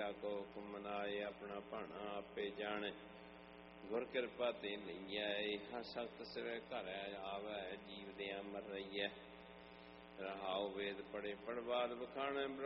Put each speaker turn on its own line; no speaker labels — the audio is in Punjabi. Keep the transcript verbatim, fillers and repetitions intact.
ਜਾ ਕੋ ਹੁਕਮ ਮਨਾਏ, ਆਪਣਾ ਭਾਣਾ ਆਪੇ ਜਾਣੇ। ਗੁਰ ਕਿਰਪਾ ਤੇ ਲਈਐ, ਹਾਂ ਸਖਤ ਸਿਵੈ ਘਰ ਆਵੈ, ਜੀਵ ਦਿਆਂ ਮਰ ਰਹੀਐ। ਰਹਾਉ ਵੇਦ ਪੜੇ ਪੜਵਾਦ ਬਖਾਣੈ,